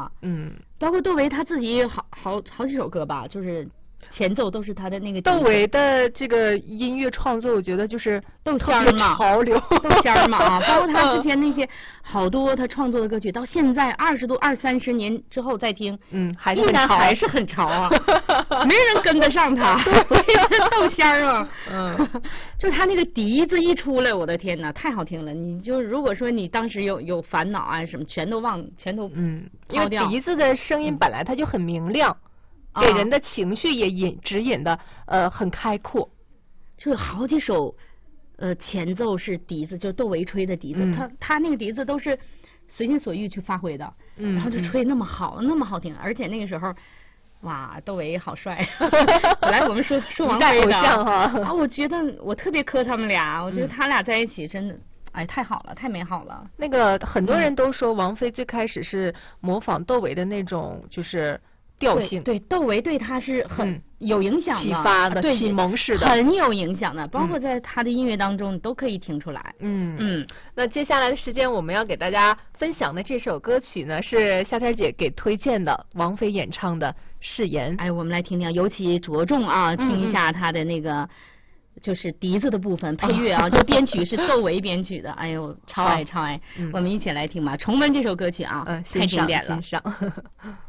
了。包括窦唯他自己好几首歌吧，就是前奏都是他的那个。 窦唯的这个音乐创作，我觉得就是窦仙儿嘛， 潮流， 窦仙儿嘛啊，包括他之前那些好多他创作的歌曲，到现在20-30年之后再听，依然还是很潮啊，没人跟得上他，所以是窦仙儿嘛。就他那个笛子一出来，我的天哪，太好听了！你就如果说你当时有烦恼啊什么，全都因为笛子的声音本来它就很明亮。给人的情绪也指引的很开阔， 就有好几首前奏是笛子，就窦唯吹的笛子，他那个笛子都是随心所欲去发挥的，然后就吹那么好，那么好听，而且那个时候哇，窦唯好帅。本来我们说王菲的啊，我觉得我特别磕他们俩，我觉得他俩在一起真的。哎，太好了，太美好了。 那个很多人都说王菲最开始是模仿窦唯的那种，就是调性。 对，窦唯对他是很有影响的， 启发的，启蒙式的， 很有影响的，包括在他的音乐当中都可以听出来。 那接下来的时间我们要给大家分享的这首歌曲呢，是夏天姐给推荐的，王菲演唱的《誓言》。 哎，我们来听听，尤其着重啊，听一下他的那个。就是笛子的部分配乐啊，这编曲是窦唯编曲的，哎呦，超爱，我们一起来听吧，重温这首歌曲啊，太经典了。